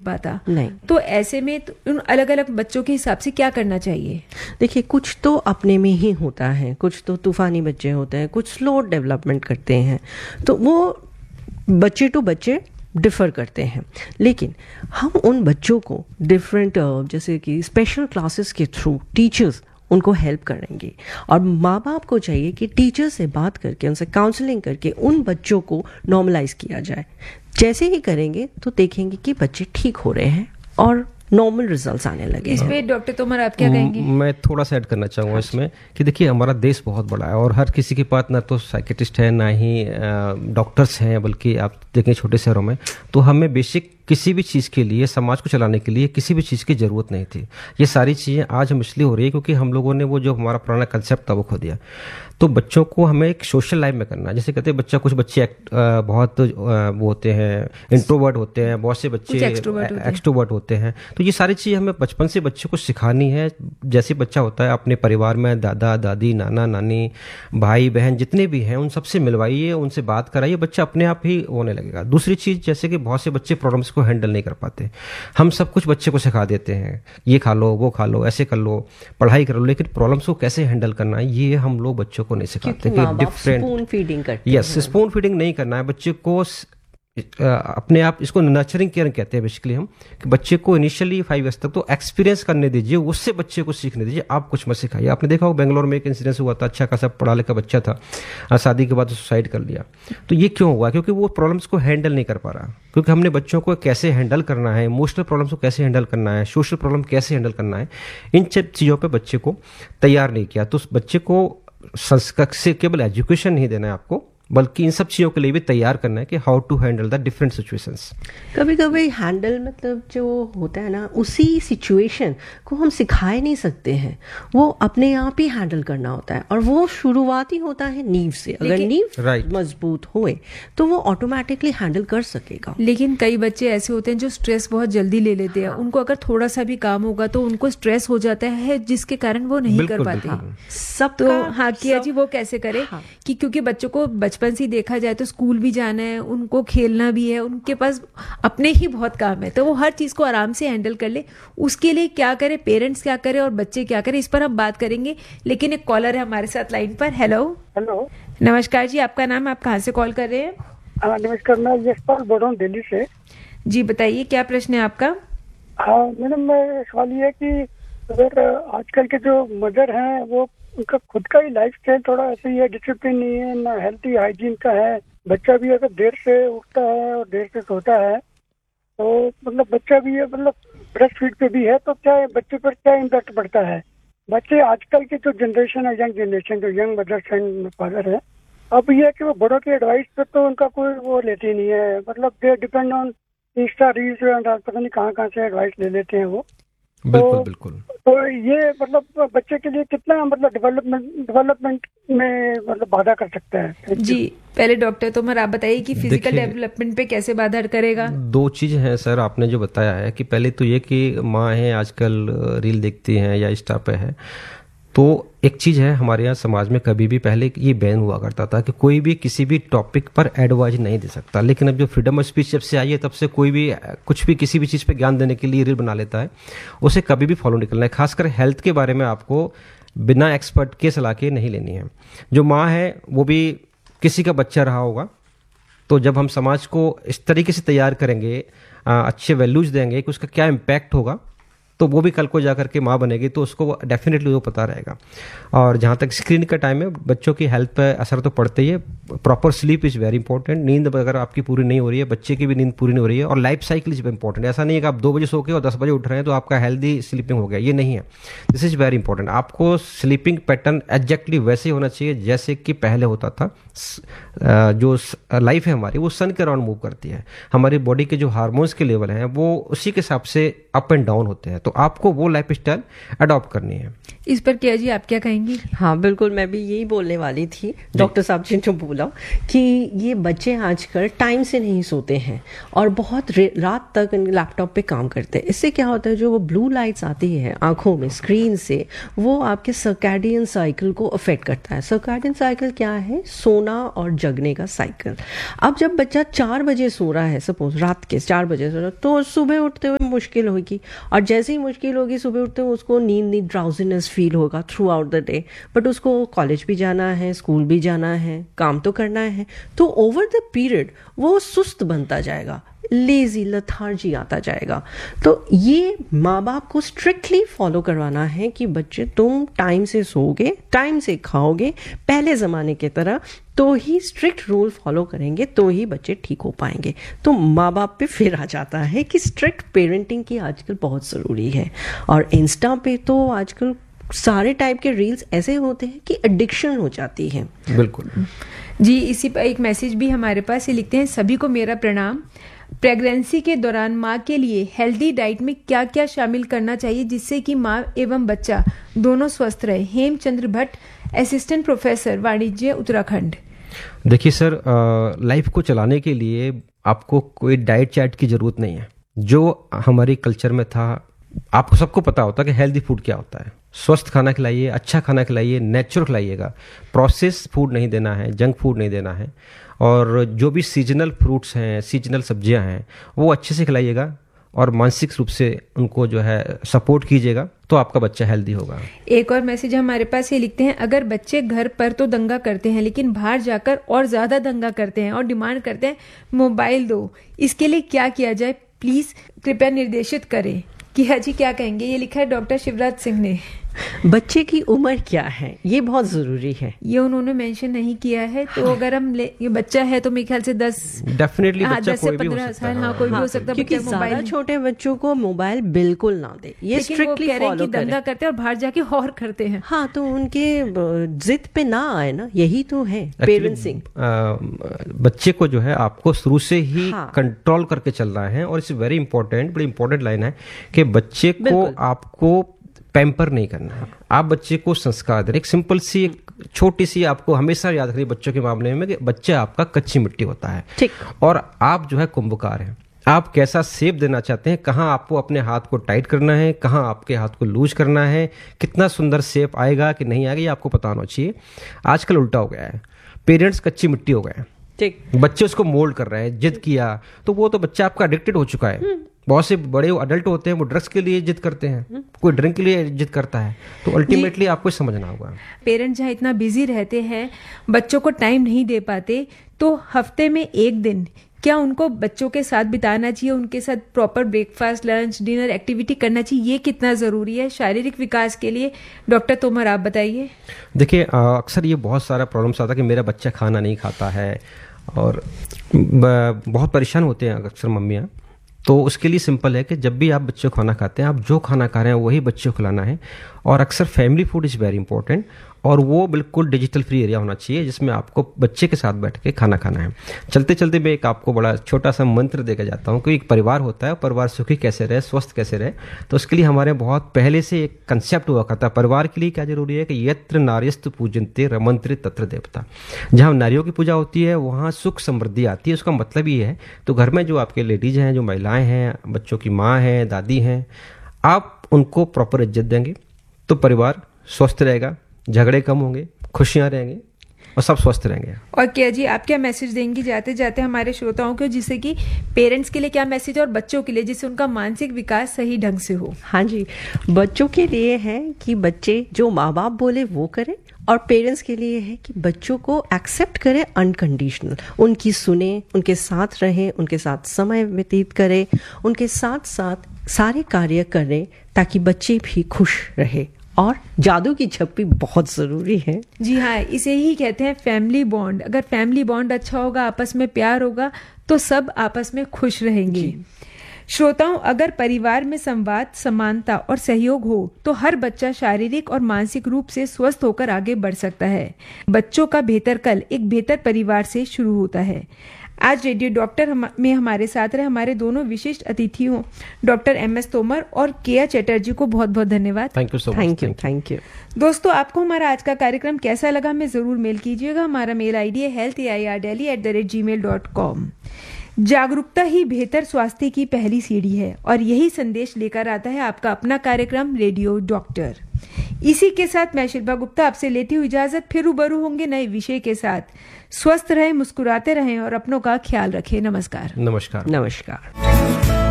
पाता। नहीं, तो ऐसे में तो उन अलग अलग बच्चों के हिसाब से क्या करना चाहिए? देखिए कुछ तो अपने में ही होता है, कुछ तो तूफानी बच्चे होते हैं, कुछ स्लो डेवलपमेंट करते हैं, तो वो बच्चे टू बच्चे डिफ़र करते हैं। लेकिन हम उन बच्चों को डिफरेंट जैसे कि स्पेशल क्लासेस के थ्रू टीचर्स उनको हेल्प करेंगे, और माँ बाप को चाहिए कि टीचर से बात करके उनसे काउंसलिंग करके उन बच्चों को नॉर्मलाइज किया जाए। जैसे ही करेंगे तो देखेंगे कि बच्चे ठीक हो रहे हैं और नॉर्मल रिजल्ट्स आने लगे इस हैं। पे डॉक्टर तोमर आप क्या कहेंगे? मैं थोड़ा सा ऐड करना चाहूँगा इसमें कि देखिए हमारा देश बहुत बड़ा है और हर किसी के पास ना तो साइकेट्रिस्ट है ना ही डॉक्टर्स हैं, बल्कि आप देखें छोटे शहरों में तो हमें बेसिक किसी भी चीज़ के लिए, समाज को चलाने के लिए किसी भी चीज़ की ज़रूरत नहीं थी। ये सारी चीज़ें आज हम इसलिए हो रही है क्योंकि हम लोगों ने वो जो हमारा पुराना कंसेप्ट था वो खो दिया। तो बच्चों को हमें एक सोशल लाइफ में करना है। जैसे कहते हैं बच्चा, कुछ बच्चे बहुत वो होते हैं, इंट्रोवर्ट होते हैं, बहुत से बच्चे एक्सट्रोवर्ट होते हैं। तो ये सारी चीज़ हमें बचपन से बच्चे को सिखानी है। जैसे बच्चा होता है अपने परिवार में दादा दादी, नाना नानी, भाई बहन जितने भी हैं उन सबसे मिलवाइए, उनसे बात कराइए, बच्चा अपने आप ही होने लगेगा। दूसरी चीज़, जैसे कि बहुत से बच्चे प्रॉब्लम्स को हैंडल नहीं कर पाते, हम सब कुछ बच्चे को सिखा देते हैं, ये खा लो, वो खा लो, ऐसे कर लो, पढ़ाई कर लो, लेकिन प्रॉब्लम्स को कैसे हैंडल करना है ये हम लोग बच्चों को नहीं सिखाते। डिफरेंट स्पून फीडिंग करते हैं। यस, स्पून फीडिंग नहीं करना है बच्चे को। अपने आप इसको नर्चरिंग केयर कहते हैं बेसिकली हम, कि बच्चे को इनिशियली 5 ईयर्स तक तो एक्सपीरियंस करने दीजिए, उससे बच्चे को सीखने दीजिए, आप कुछ मत सिखाइए। आपने देखा हो बेंगलोर में एक इंसिडेंस हुआ था, अच्छा खासा पढ़ा लिखा बच्चा था, शादी के बाद सुसाइड कर लिया। तो ये क्यों हुआ? क्योंकि वो प्रॉब्लम्स को हैंडल नहीं कर पा रहा। क्योंकि हमने बच्चों को कैसे हैंडल करना है, इमोशनल प्रॉब्लम्स को कैसे हैंडल करना है, सोशल प्रॉब्लम कैसे हैंडल करना है, इन सब चीज़ों पर बच्चे को तैयार नहीं किया। तो उस बच्चे को संस्कार से केवल एजुकेशन नहीं देना है आपको, बल्कि इन सब चीज़ों के लिए भी तैयार करना है कि how to handle the different situations. कभी कभी हैंडल मतलब जो होता है ना, उसी सिचुएशन को हम सिखाए नहीं सकते हैं, वो अपने आप ही हैंडल करना होता है, और वो शुरुआती होता है नींव से। अगर नींव मजबूत होए तो वो ऑटोमेटिकली हैंडल कर सकेगा। लेकिन कई बच्चे ऐसे होते हैं जो स्ट्रेस बहुत जल्दी ले लेते हैं। उनको अगर थोड़ा सा भी काम होगा तो उनको स्ट्रेस हो जाता है, जिसके कारण वो नहीं कर पाते। सब तो हाँ किया जी, वो कैसे करे? कि क्योंकि बच्चों को बचपन से देखा जाए तो स्कूल भी जाना है, उनको खेलना भी है, उनके पास अपने ही बहुत काम है, तो वो हर चीज को आराम से हैंडल कर ले। उसके लिए क्या करे, पेरेंट्स क्या करे और बच्चे क्या करे, इस पर हम बात करेंगे। लेकिन एक कॉलर है हमारे साथ लाइन पर। हेलो नमस्कार जी, आपका नाम, आप कहाँ से कॉल कर रहे हैं? नमस्कार, मैं यशपाल बोल रहा हूँ दिल्ली से। जी बताइए, क्या प्रश्न है आपका? हाँ मैडम, मैं सवाल ये है कि अगर आजकल के जो मदर हैं वो उनका खुद का ही लाइफ स्टाइल थोड़ा ऐसे ही है, डिसिप्लिन नहीं है, ना हेल्थी हाइजीन का है। बच्चा भी अगर देर से उठता है और देर से सोता है तो मतलब बच्चा भी मतलब ब्रेस्ट फीड पे भी है, तो क्या बच्चे पर क्या इम्पैक्ट पड़ता है? बच्चे आजकल की जो जनरेशन है, यंग जनरेशन, जो यंग मदर्स एंड फादर है, अब ये है कि वो बड़ों की एडवाइस पे तो उनका कोई वो लेती नहीं है। मतलब they depend on Insta reels, पता नहीं कहाँ कहाँ से एडवाइस ले लेते हैं वो। बिल्कुल बिल्कुल। तो ये मतलब बच्चे के लिए कितना मतलब डेवलपमेंट में मतलब बाधा कर सकता है? जी पहले डॉक्टर तोमर आप बताइए कि फिजिकल डेवलपमेंट पे कैसे बाधा करेगा? 2 चीज़ हैं सर, आपने जो बताया है कि पहले तो ये कि माँ है आजकल रील देखती हैं या इंस्टा पे है, तो एक चीज़ है हमारे यहाँ समाज में कभी भी पहले ये बैन हुआ करता था कि कोई भी किसी भी टॉपिक पर एडवाइस नहीं दे सकता। लेकिन अब जो फ्रीडम ऑफ स्पीच जब से आई है तब से कोई भी कुछ भी किसी भी चीज़ पे ज्ञान देने के लिए रील बना लेता है, उसे कभी भी फॉलो नहीं करना है। खासकर हेल्थ के बारे में आपको बिना एक्सपर्ट के सलाह के नहीं लेनी है। जो माँ है वो भी किसी का बच्चा रहा होगा, तो जब हम समाज को इस तरीके से तैयार करेंगे, अच्छे वैल्यूज देंगे कि उसका क्या इम्पैक्ट होगा, तो वो भी कल को जा करके माँ बनेगी, तो उसको डेफिनेटली वो पता रहेगा। और जहाँ तक स्क्रीन का टाइम है, बच्चों की हेल्थ पे असर तो पड़ता ही है। Proper sleep is very important. नींद अगर आपकी पूरी नहीं हो रही है, बच्चे की भी नींद पूरी नहीं हो रही है, और लाइफ साइकिल इज इंपॉर्टेंट। ऐसा नहीं है कि आप 2 बजे सो के और 10 बजे उठ रहे हैं तो आपका हेल्दी स्लीपिंग हो गया, ये नहीं है। This is very important. आपको स्लीपिंग पैटर्न एग्जैक्टली वैसे ही होना चाहिए जैसे कि पहले होता था। जो लाइफ है हमारी वो सन के अराउंड मूव करती है, हमारी बॉडी के जो हार्मोन्स के लेवल हैं वो उसी के हिसाब से अप एंड डाउन होते हैं, तो आपको वो लाइफ स्टाइल अडॉप्ट करनी है। इस पर क्या जी आप क्या कहेंगी? हाँ बिल्कुल, मैं भी यही बोलने वाली थी। डॉक्टर साहब जी ने बोला कि ये बच्चे आजकल टाइम से नहीं सोते हैं और बहुत रात तक लैपटॉप पे काम करते हैं। इससे क्या होता है, जो वो ब्लू लाइट्स आती है आंखों में स्क्रीन से, वो आपके सर्कैडियन साइकिल को अफेक्ट करता है। सर्कैडियन साइकिल क्या है? सोना और जगने का साइकिल। अब जब बच्चा 4 बजे सो रहा है, सपोज रात के 4 बजे सो रहा है, तो सुबह उठते हुए मुश्किल होगी, और जैसे ही मुश्किल होगी सुबह उठते हुए उसको नींद ड्राउजीनेस फील होगा through out the day. But उसको कॉलेज भी जाना है, स्कूल भी जाना है, काम तो करना है, तो ओवर द पीरियड वो सुस्त बनता जाएगा, लेजी लथार्जी आता जाएगा। तो ये माँ बाप को स्ट्रिक्टली फॉलो करवाना है कि बच्चे तुम टाइम से सोओगे, टाइम से खाओगे, पहले ज़माने की तरह, तो ही स्ट्रिक्ट रूल फॉलो करेंगे तो ही बच्चे ठीक हो पाएंगे। तो माँ बाप पे फिर आ जाता है कि स्ट्रिक्ट पेरेंटिंग की आजकल बहुत ज़रूरी है। और इंस्टा पे तो आजकल सारे टाइप के रील्स ऐसे होते हैं कि एडिक्शन हो जाती है। बिल्कुल जी। इसी पर एक मैसेज भी हमारे पास, ये लिखते हैं, सभी को मेरा प्रणाम। प्रेगनेंसी के दौरान माँ के लिए हेल्दी डाइट में क्या क्या शामिल करना चाहिए जिससे कि माँ एवं बच्चा दोनों स्वस्थ रहे? हेमचंद्र भट्ट, असिस्टेंट प्रोफेसर, वाणिज्य, उत्तराखंड। देखिए सर, लाइफ को चलाने के लिए आपको कोई डाइट चार्ट की जरूरत नहीं है। जो हमारे कल्चर में था, आपको सबको पता होता है कि हेल्दी फूड क्या होता है। स्वस्थ खाना खिलाइए, अच्छा खाना खिलाइए, नेचुरल खिलाइएगा, प्रोसेस फूड नहीं देना है, जंक फूड नहीं देना है, और जो भी सीजनल फ्रूट्स हैं, सीजनल सब्जियां हैं, वो अच्छे से खिलाइएगा, और मानसिक रूप से उनको जो है सपोर्ट कीजिएगा, तो आपका बच्चा हेल्दी होगा। एक और मैसेज हमारे पास, ये लिखते हैं, अगर बच्चे घर पर तो दंगा करते हैं लेकिन बाहर जाकर और ज्यादा दंगा करते हैं और डिमांड करते हैं मोबाइल दो, इसके लिए क्या किया जाए, प्लीज कृपया निर्देशित करें। किया जी क्या कहेंगे? ये लिखा है डॉक्टर शिवराज सिंह ने। बच्चे की उम्र क्या है ये बहुत जरूरी है, ये उन्होंने मेंशन नहीं किया है। तो अगर हम ये बच्चा है तो मेरे ख्याल से 10 डेफिनेटली बच्चा 10 से कोई भी हो 15 सकता साल, है। हाँ कोई भी हो सकता है। क्योंकि ज्यादा छोटे बच्चों को मोबाइल बिल्कुल ना दे, ये स्ट्रिक्टली फॉलो करें। दंगा करते हैं और बाहर जाके और करते हैं। हाँ, तो उनके जिद पे ना आए ना, यही तो है पेरेंट्सिंग। बच्चे को जो है आपको शुरू से ही कंट्रोल करके चलना है, और इट्स वेरी इंपॉर्टेंट, बड़ी इंपॉर्टेंट लाइन है कि बच्चे को आपको पैम्पर नहीं करना है, आप बच्चे को संस्कार दे। एक सिंपल सी, एक छोटी सी, आपको हमेशा याद रखिए बच्चों के मामले में कि बच्चा आपका कच्ची मिट्टी होता है, ठीक, और आप जो है कुंभकार हैं। आप कैसा शेप देना चाहते हैं, कहाँ आपको अपने हाथ को टाइट करना है, कहाँ आपके हाथ को लूज करना है, कितना सुंदर शेप आएगा कि नहीं आएगा, ये आपको पता होना चाहिए। आजकल उल्टा हो गया है, पेरेंट्स कच्ची मिट्टी हो गए, ठीक, बच्चे उसको मोल्ड कर रहे हैं। जिद किया तो वो तो बच्चा आपका एडिक्टेड हो चुका है। बहुत से बड़े अडल्ट होते हैं, वो ड्रग्स के लिए जिद करते हैं, कोई ड्रिंक के लिए जिद करता है। तो अल्टीमेटली आपको समझना होगा, पेरेंट्स जहाँ इतना बिजी रहते हैं, बच्चों को टाइम नहीं दे पाते, तो हफ्ते में एक दिन क्या उनको बच्चों के साथ बिताना चाहिए, उनके साथ proper breakfast, lunch, dinner activity करना चाहिए? ये कितना जरूरी है शारीरिक विकास के लिए? डॉक्टर तोमर आप बताइए। देखिए, अक्सर ये बहुत सारा प्रॉब्लम्स आता है कि मेरा बच्चा खाना नहीं खाता है, और बहुत परेशान होते हैं अक्सर मम्मियाँ। तो उसके लिए सिंपल है कि जब भी आप बच्चे को खाना खाते हैं, आप जो खाना खा रहे हैं वही बच्चे को खिलाना है। और अक्सर family food is very important, और वो बिल्कुल डिजिटल फ्री एरिया होना चाहिए जिसमें आपको बच्चे के साथ बैठ के खाना खाना है। चलते चलते मैं एक आपको बड़ा छोटा सा मंत्र देकर जाता हूँ कि एक परिवार होता है, परिवार सुखी कैसे रहे, स्वस्थ कैसे रहे। तो उसके लिए हमारे बहुत पहले से एक कंसेप्ट हुआ करता है, परिवार के लिए क्या जरूरी है कि यत्र नार्यस्तु पूजन्ते रमन्ते तत्र देवता। जहाँ नारियों की पूजा होती है वहाँ सुख समृद्धि आती है। उसका मतलब ये है, तो घर में जो आपके लेडीज हैं, जो महिलाएं हैं, बच्चों की माँ हैं, दादी हैं, आप उनको प्रॉपर इज्जत देंगे तो परिवार स्वस्थ रहेगा, झगड़े कम होंगे, खुशियां रहेंगे और सब स्वस्थ रहेंगे। और क्या जी आप क्या मैसेज देंगी जाते जाते हमारे श्रोताओं को, जिससे कि पेरेंट्स के लिए क्या मैसेज और बच्चों के लिए, जिससे उनका मानसिक विकास सही ढंग से हो? हाँ जी, बच्चों के लिए है कि बच्चे जो माँ बाप बोले वो करें, और पेरेंट्स के लिए है कि बच्चों को एक्सेप्ट करें अनकंडीशनल, उनकी सुने, उनके साथ रहें, उनके साथ समय व्यतीत करें, उनके साथ साथ सारे कार्य करें ताकि बच्चे भी खुश रहे। और जादू की झप्पी बहुत जरूरी है। जी हाँ, इसे ही कहते हैं फैमिली बॉन्ड। अगर फैमिली बॉन्ड अच्छा होगा, आपस में प्यार होगा, तो सब आपस में खुश रहेंगे। श्रोताओं, अगर परिवार में संवाद, समानता और सहयोग हो तो हर बच्चा शारीरिक और मानसिक रूप से स्वस्थ होकर आगे बढ़ सकता है। बच्चों का बेहतर कल एक बेहतर परिवार से शुरू होता है। आज रेडियो डॉक्टर में हमारे साथ रहे हमारे दोनों विशिष्ट अतिथियों डॉक्टर MS तोमर और केया चटर्जी को बहुत बहुत धन्यवाद। Thank you so much. Thank you. दोस्तों, आपको हमारा आज का कार्यक्रम कैसा लगा हमें ज़रूर मेल कीजिएगा। हमारा मेल ID है healthairdelhi@gmail.com। जागरूकता ही बेहतर स्वास्थ्य की पहली सीढ़ी है और यही संदेश लेकर आता है आपका अपना कार्यक्रम रेडियो डॉक्टर। इसी के साथ मैं शिल्पा गुप्ता आपसे लेती हूँ इजाजत। फिर रूबरू होंगे नए विषय के साथ। स्वस्थ रहें, मुस्कुराते रहें और अपनों का ख्याल रखें। नमस्कार। नमस्कार। नमस्कार।